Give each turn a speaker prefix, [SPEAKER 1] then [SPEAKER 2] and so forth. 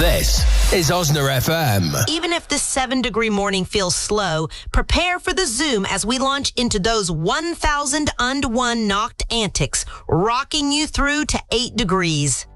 [SPEAKER 1] This is Osna FM.
[SPEAKER 2] Even if this 7-degree morning feels slow, prepare for the Zoom as we launch into those 1,001 knocked antics, rocking you through to 8 degrees.